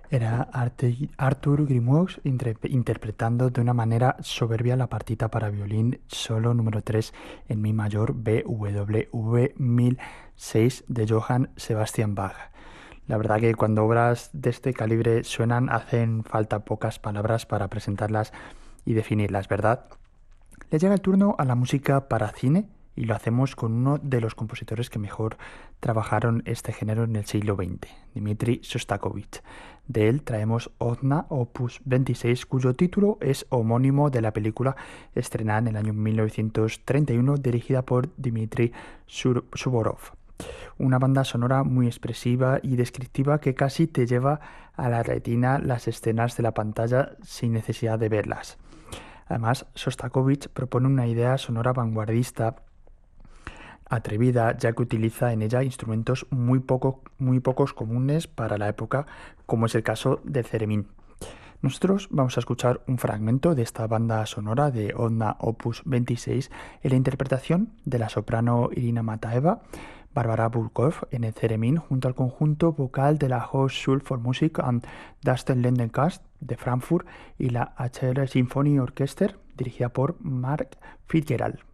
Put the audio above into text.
Era Arthur Grimaud interpretando de una manera soberbia la partita para violín solo número 3 en mi mayor BWV 1006 de Johann Sebastian Bach. La verdad que cuando obras de este calibre suenan hacen falta pocas palabras para presentarlas y definirlas, ¿verdad? Le llega el turno a la música para cine y lo hacemos con uno de los compositores que mejor trabajaron este género en el siglo XX, Dmitri Shostakovich. De él traemos Odna Opus 26, cuyo título es homónimo de la película estrenada en el año 1931 dirigida por Dmitri Suvorov. Una banda sonora muy expresiva y descriptiva que casi te lleva a la retina las escenas de la pantalla sin necesidad de verlas. Además, Sostakovich propone una idea sonora vanguardista, atrevida, ya que utiliza en ella instrumentos muy pocos comunes para la época, como es el caso del theremin. Nosotros vamos a escuchar un fragmento de esta banda sonora de Odna Opus 26 en la interpretación de la soprano Irina Mataeva, Barbara Burkov en el theremin junto al conjunto vocal de la Hochschule für Musik am Darstellendenkast de Frankfurt y la HR Symphony Orchester dirigida por Mark Fitzgerald.